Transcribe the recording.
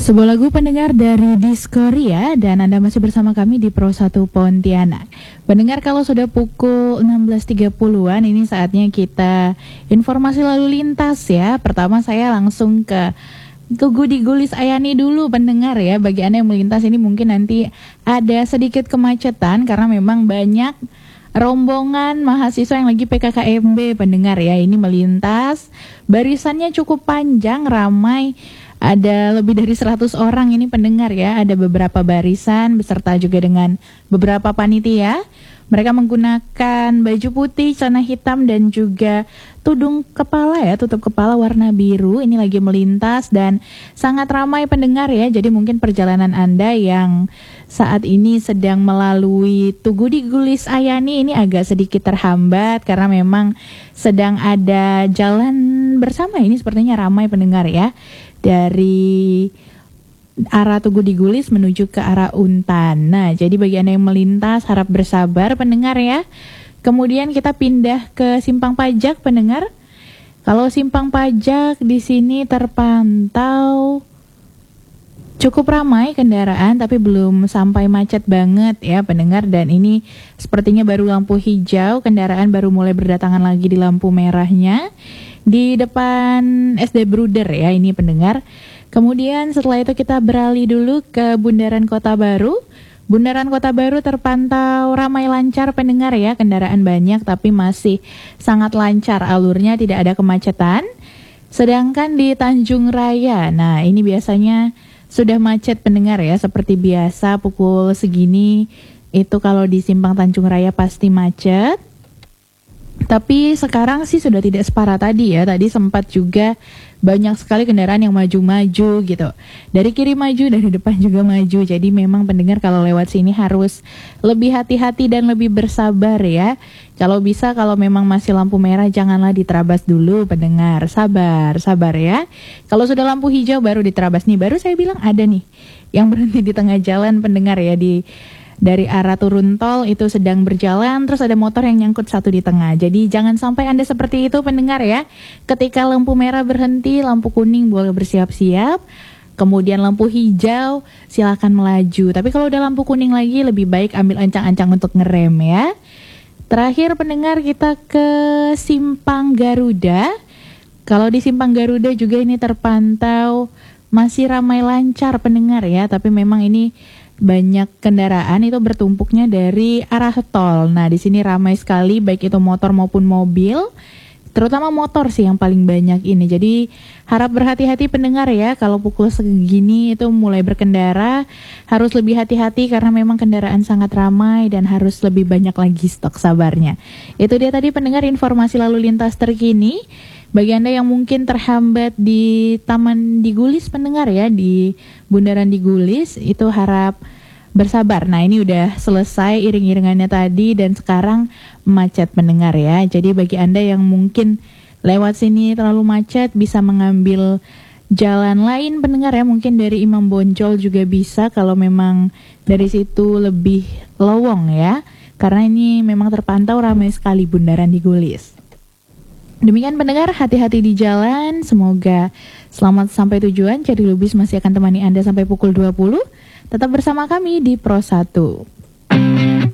Sebuah lagu pendengar dari Diskoria dan Anda masih bersama kami di Pro 1 Pontianak. Pendengar, kalau sudah pukul 16.30-an ini saatnya kita informasi lalu lintas ya. Pertama saya langsung ke Tugu di Gulis Ayani dulu pendengar ya. Bagi Anda yang melintas ini mungkin nanti ada sedikit kemacetan karena memang banyak rombongan mahasiswa yang lagi PKKMB pendengar ya. Ini melintas, barisannya cukup panjang, ramai. Ada lebih dari 100 orang ini pendengar ya. Ada beberapa barisan beserta juga dengan beberapa panitia. Mereka menggunakan baju putih, celana hitam dan juga tudung kepala ya, tutup kepala warna biru. Ini lagi melintas dan sangat ramai pendengar ya. Jadi mungkin perjalanan Anda yang saat ini sedang melalui Tugu di Gulis Ayani ini agak sedikit terhambat karena memang sedang ada jalan bersama. Ini sepertinya ramai pendengar ya. Dari arah Tugu di Gulis menuju ke arah Untan. Nah, jadi bagi Anda yang melintas harap bersabar pendengar ya. Kemudian kita pindah ke Simpang Pajak pendengar. Kalau Simpang Pajak di sini terpantau cukup ramai kendaraan tapi belum sampai macet banget ya pendengar, dan ini sepertinya baru lampu hijau, kendaraan baru mulai berdatangan lagi di lampu merahnya di depan SD Bruder ya ini pendengar. Kemudian setelah itu kita beralih dulu ke Bundaran Kota Baru. Bundaran Kota Baru terpantau ramai lancar pendengar ya, kendaraan banyak tapi masih sangat lancar alurnya, tidak ada kemacetan. Sedangkan di Tanjung Raya, nah ini biasanya sudah macet pendengar ya, seperti biasa pukul segini itu kalau di Simpang Tanjung Raya pasti macet. Tapi sekarang sih sudah tidak separah tadi ya. Tadi sempat juga banyak sekali kendaraan yang maju-maju gitu. Dari kiri maju, dari depan juga maju. Jadi memang pendengar kalau lewat sini harus lebih hati-hati dan lebih bersabar ya. Kalau bisa, kalau memang masih lampu merah janganlah diterabas dulu pendengar. Sabar ya. Kalau sudah lampu hijau baru diterabas nih. Baru saya bilang ada nih yang berhenti di tengah jalan pendengar ya, dari arah turun tol itu sedang berjalan, terus ada motor yang nyangkut satu di tengah. Jadi jangan sampai Anda seperti itu pendengar ya. Ketika lampu merah berhenti, lampu kuning boleh bersiap-siap. Kemudian lampu hijau silakan melaju. Tapi kalau udah lampu kuning lagi lebih baik ambil ancang-ancang untuk ngerem ya. Terakhir pendengar kita ke Simpang Garuda. Kalau di Simpang Garuda juga ini terpantau masih ramai lancar pendengar ya. Tapi memang ini banyak kendaraan itu bertumpuknya dari arah tol. Nah, di sini ramai sekali baik itu motor maupun mobil. Terutama motor sih yang paling banyak ini. Jadi harap berhati-hati pendengar ya. Kalau pukul segini itu mulai berkendara harus lebih hati-hati karena memang kendaraan sangat ramai dan harus lebih banyak lagi stok sabarnya. Itu dia tadi pendengar informasi lalu lintas terkini. Bagi Anda yang mungkin terhambat di Taman di Gulis pendengar ya, di Bundaran di Gulis, itu harap bersabar. Nah, ini udah selesai iring-iringannya tadi dan sekarang macet pendengar ya. Jadi bagi Anda yang mungkin lewat sini terlalu macet bisa mengambil jalan lain pendengar ya. Mungkin dari Imam Bonjol juga bisa kalau memang dari situ lebih lowong ya. Karena ini memang terpantau ramai sekali Bundaran di Gulis. Demikian pendengar, hati-hati di jalan. Semoga selamat sampai tujuan. Jadi Lubis masih akan temani Anda sampai pukul 20. Tetap bersama kami di Pro 1.